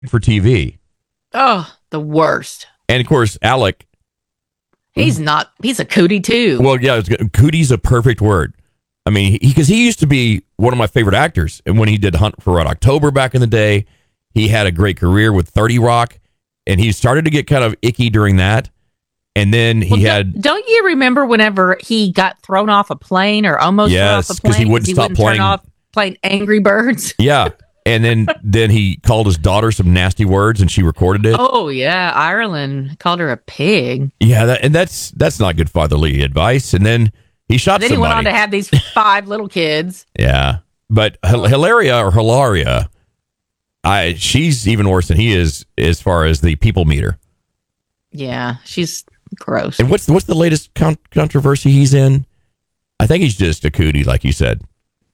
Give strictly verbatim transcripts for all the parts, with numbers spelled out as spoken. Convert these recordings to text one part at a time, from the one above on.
for T V. Oh, the worst. And of course, Alec. He's not, he's a cootie too. Well, yeah, cootie's a perfect word. I mean, because he, he used to be one of my favorite actors. And when he did Hunt for Red October back in the day, he had a great career with thirty Rock. And he started to get kind of icky during that. And then he well, had... Don't, don't you remember whenever he got thrown off a plane or almost yes, thrown off a plane? because he wouldn't he stop wouldn't playing. Turn off playing Angry Birds. Yeah. And then, then he called his daughter some nasty words and she recorded it. Oh, yeah. Ireland called her a pig. Yeah, that, and that's that's not good fatherly advice. And then he shot and then somebody. he went on to have these five little kids. Yeah. But H- Hilaria or Hilaria, I she's even worse than he is as far as the people meter. Yeah, she's gross. And what's what's the latest con- controversy he's in? I think he's just a cootie, like you said.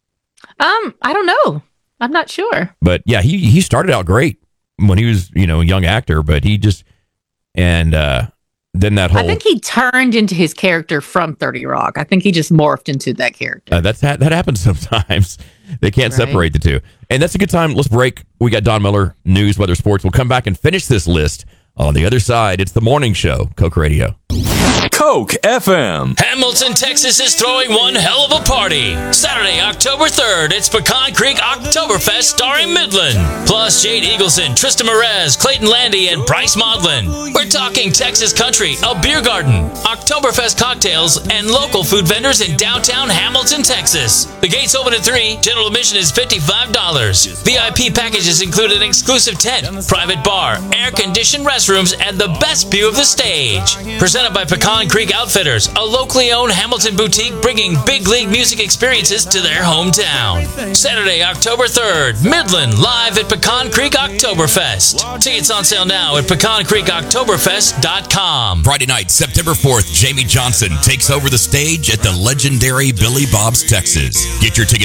Um, I don't know. I'm not sure. But yeah, he he started out great when he was, you know, a young actor, but he just and uh, then that whole I think he turned into his character from thirty Rock. I think he just morphed into that character. Uh, that's ha- that happens sometimes. They can't Right. separate the two. And that's a good time. Let's break. We got Don Miller, news, weather, sports. We'll come back and finish this list on the other side. It's the morning show, Coke Radio. Coke F M. Hamilton, Texas is throwing one hell of a party. Saturday, October third, it's Pecan Creek Oktoberfest starring Midland. Plus Jade Eagleson, Trista Merez, Clayton Landy, and Bryce Maudlin. We're talking Texas country, a beer garden, Oktoberfest cocktails, and local food vendors in downtown Hamilton, Texas. The gates open at three. General admission is fifty-five dollars. V I P packages include an exclusive tent, private bar, air-conditioned restrooms, and the best view of the stage. Presented by Pecan Creek Outfitters, a locally owned Hamilton boutique bringing big league music experiences to their hometown. Saturday, October third, Midland live at Pecan Creek Oktoberfest. Tickets on sale now at pecan creek oktoberfest dot com. Friday night, September fourth, Jamie Johnson takes over the stage at the legendary Billy Bob's Texas. Get your tickets